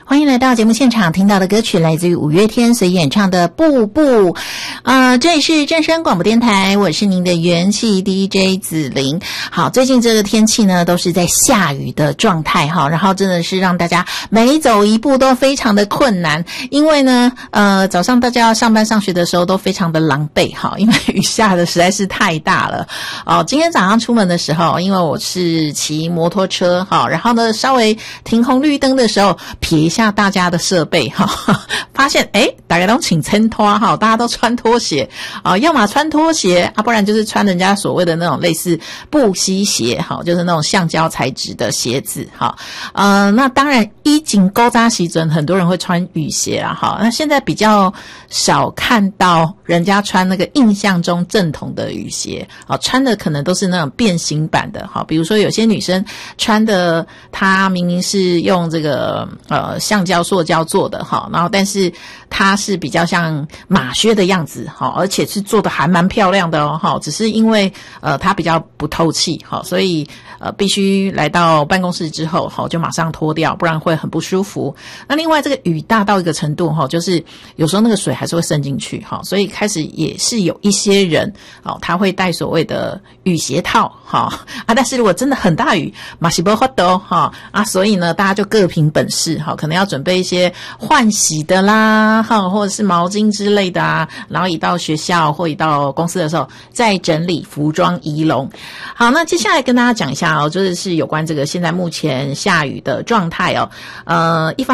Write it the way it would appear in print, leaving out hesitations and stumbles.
欢迎来到节目现场，听到的歌曲来自于五月天所演唱的《步步》。这里是正声广播电台，我是您的元气 DJ 子玲。好，最近这个天气呢都是在下雨的状态哈，然后真的是让大家每走一步都非常的困难，因为呢早上大家要上班上学的时候都非常的狼狈哈，因为雨下的实在是太大了。今天早上出门的时候，因为我是骑摩托车哈，然后呢稍微停红绿灯的时候瞥一下大家的设备哈，发现大家都请穿拖哈，大家都穿拖鞋要么穿拖鞋不然就是穿人家所谓的那种类似布希鞋哈，就是那种橡胶材质的鞋子哈。那当然衣锦勾扎时阵很多人会穿雨鞋啦哈，那现在比较少看到人家穿那个印象中正统的雨鞋穿的可能都是那种变形版的哈，比如说有些女生穿的她明明是用这个橡胶塑胶做的哈，然后但是它是比较像马靴的样子哈，而且是做的还蛮漂亮的哈，只是因为它比较不透气哈，所以必须来到办公室之后就马上脱掉，不然会很不舒服。那另外这个雨大到一个程度就是有时候那个水还是会渗进去所以开始也是有一些人他会带所谓的雨鞋套但是如果真的很大雨嘛是没办法所以呢大家就各凭本事可能要准备一些换洗的啦或者是毛巾之类的然后一到学校或一到公司的时候再整理服装仪容。好，那接下来跟大家讲一下就是有关这个现在目前下雨的状态一方